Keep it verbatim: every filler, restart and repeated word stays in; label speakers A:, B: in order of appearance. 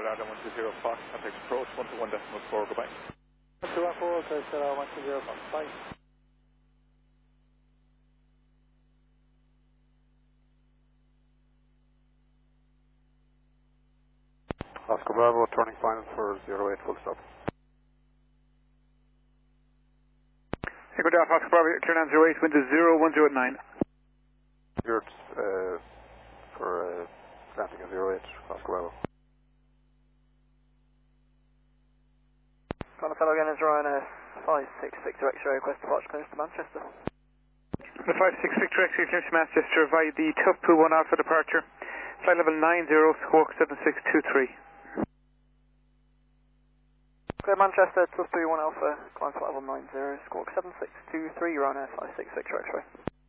A: L R one two zero Fox, contact approach one two one decimal four, goodbye.
B: one two one four, L R one two zero Fox, bye.
C: Oscar Bravo, turning final for zero eight, full stop.
D: Hey, good day, Oscar Bravo, turn on zero eight, wind is zero one zero nine.
C: You're uh, for uh, landing at zero eight, Oscar Bravo.
B: Connor fellow again is Ryan, uh, five six six X-ray, request departure clearance to Manchester.
D: The five six six X-ray clearance to Manchester via the Tuff Poo one Alpha departure, flight level nine zero, squawk seven six two three.
B: Clear Manchester, Tuff Poo one Alpha, climb flight level nine zero, squawk seven six two three, Ryan, uh, five six six X-ray.